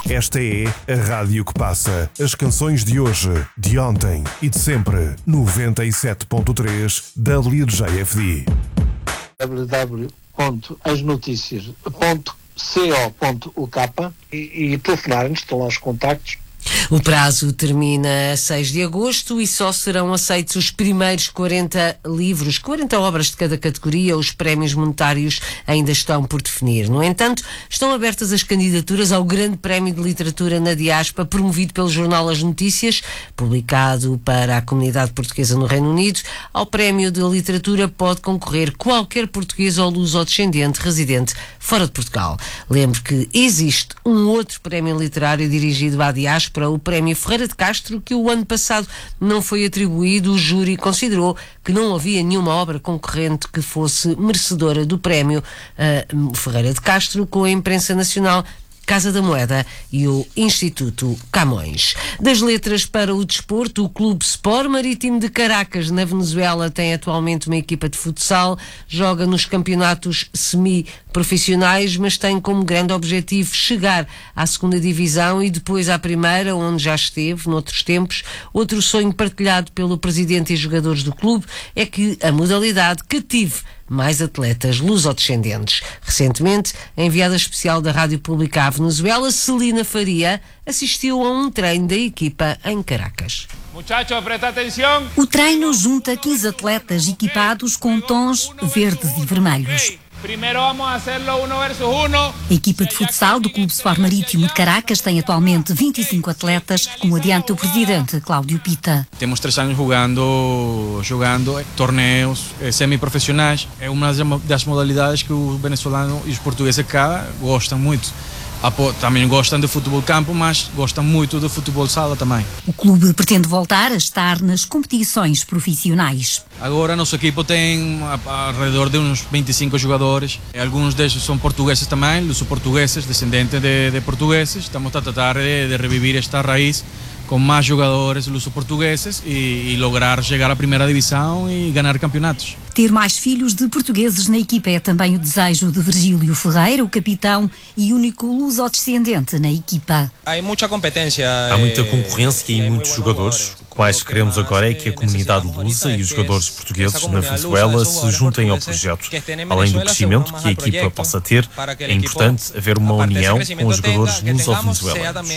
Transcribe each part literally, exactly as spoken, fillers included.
Esta é a rádio que passa as canções de hoje, de ontem e de sempre. noventa e sete ponto três W J F D. w w w ponto as noticias ponto co ponto u k e, e telefonar-nos, estão lá os contactos. O prazo termina a seis de agosto e só serão aceitos os primeiros quarenta livros, quarenta obras de cada categoria. Os prémios monetários ainda estão por definir. No entanto, estão abertas as candidaturas ao Grande Prémio de Literatura na Diáspora, promovido pelo jornal As Notícias, publicado para a comunidade portuguesa no Reino Unido. Ao Prémio de Literatura pode concorrer qualquer português ou luso-descendente residente fora de Portugal. Lembro que existe um outro prémio literário dirigido à diáspora, o Prémio Ferreira de Castro, que o ano passado não foi atribuído. O júri considerou que não havia nenhuma obra concorrente que fosse merecedora do prémio. uh, Ferreira de Castro, com a imprensa nacional, Casa da Moeda e o Instituto Camões. Das letras para o desporto, o Clube Sport Marítimo de Caracas, na Venezuela, tem atualmente uma equipa de futsal, joga nos campeonatos semi-profissionais, mas tem como grande objetivo chegar à segunda divisão e depois à primeira, onde já esteve noutros tempos. Outro sonho partilhado pelo presidente e jogadores do clube é que a modalidade cative mais atletas lusodescendentes. Recentemente, a enviada especial da Rádio Pública à Venezuela, Celina Faria, assistiu a um treino da equipa em Caracas. Muchachos, presta atenção. O treino junta quinze atletas equipados com tons verdes e vermelhos. Primeiro vamos hacerlo uno versus uno. A equipa de futsal do Clube Sport Marítimo de Caracas tem atualmente vinte e cinco atletas, como adianta o presidente Cláudio Pita. Temos três anos jogando, jogando torneios semiprofissionais. É uma das modalidades que os venezuelanos e os portugueses cá gostam muito. Também gostam de futebol campo, mas gostam muito de futebol sala também. O clube pretende voltar a estar nas competições profissionais. Agora nosso equipo tem ao redor de uns vinte e cinco jogadores. Alguns desses são portugueses também, luso-portugueses, descendentes de, de portugueses. Estamos a tratar de, de reviver esta raiz com mais jogadores luso-portugueses e, e lograr chegar à primeira divisão e ganhar campeonatos. Ter mais filhos de portugueses na equipa é também o desejo de Virgílio Ferreira, o capitão e único luso-descendente na equipa. Há muita competência. Há muita concorrência e muitos jogadores. O que mais queremos agora é que a comunidade lusa e os jogadores portugueses na Venezuela se juntem ao projeto. Além do crescimento que a equipa possa ter, é importante haver uma união com os jogadores luso-venezuelanos.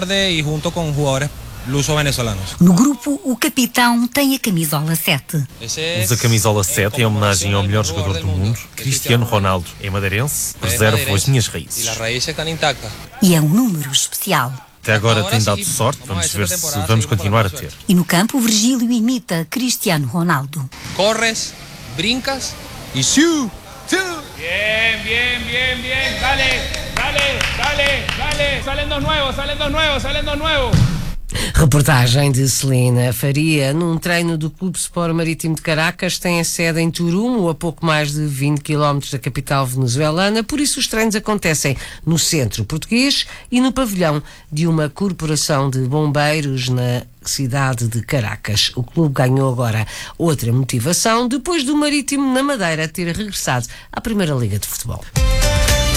No grupo, o capitão tem a camisola sete. Usa a camisola sete em homenagem ao melhor jogador do mundo, Cristiano Ronaldo. É madeirense, preservo as minhas raízes. E é um número especial. Até agora tem dado sorte, vamos ver se vamos continuar a ter. E no campo, o Virgílio imita Cristiano Ronaldo. Corres, brincas e siu! Bien, bien, bien, bien. Dale, dale, dale, dale. Salen dos nuevos, salen dos nuevos, salen dos nuevos. Reportagem de Celina Faria. Num treino do Clube Sport Marítimo de Caracas, tem a sede em Turumo, a pouco mais de vinte quilómetros da capital venezuelana. Por isso os treinos acontecem no centro português e no pavilhão de uma corporação de bombeiros na cidade de Caracas. O clube ganhou agora outra motivação depois do Marítimo na Madeira ter regressado à Primeira Liga de Futebol.